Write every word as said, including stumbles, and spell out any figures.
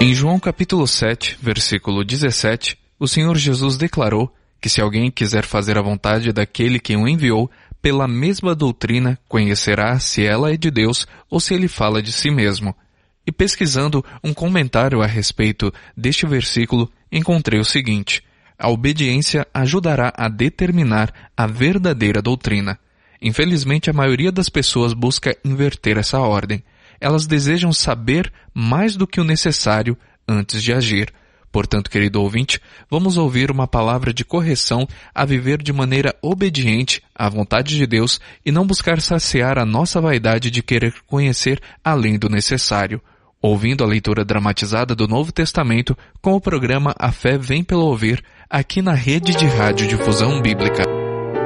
Em João capítulo sete, versículo dezessete, o Senhor Jesus declarou que se alguém quiser fazer a vontade daquele que o enviou, pela mesma doutrina conhecerá se ela é de Deus ou se ele fala de si mesmo. E pesquisando um comentário a respeito deste versículo, encontrei o seguinte: a obediência ajudará a determinar a verdadeira doutrina. Infelizmente, a maioria das pessoas busca inverter essa ordem. Elas desejam saber mais do que o necessário antes de agir. Portanto, querido ouvinte, vamos ouvir uma palavra de correção a viver de maneira obediente à vontade de Deus e não buscar saciar a nossa vaidade de querer conhecer além do necessário. Ouvindo a leitura dramatizada do Novo Testamento com o programa A Fé Vem Pelo Ouvir, aqui na Rede de Rádio Difusão Bíblica.